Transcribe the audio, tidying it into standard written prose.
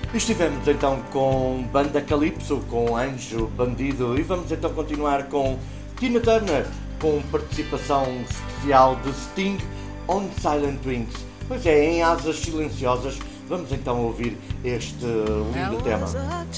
Estivemos então com Banda Calypso, com Anjo Bandido, e vamos então continuar com Tina Turner, com participação especial de Sting, On Silent Wings. Pois é, em Asas Silenciosas, vamos então ouvir este lindo tema.